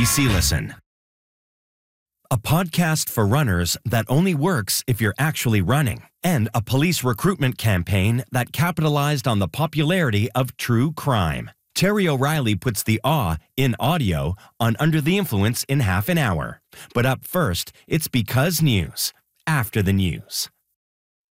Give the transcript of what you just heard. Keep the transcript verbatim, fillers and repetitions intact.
B C Listen. A podcast for runners that only works if you're actually running, and a police recruitment campaign that capitalized on the popularity of true crime. Terry O'Reilly puts the awe in audio on Under the Influence in half an hour. But up first, it's Because News, after the news.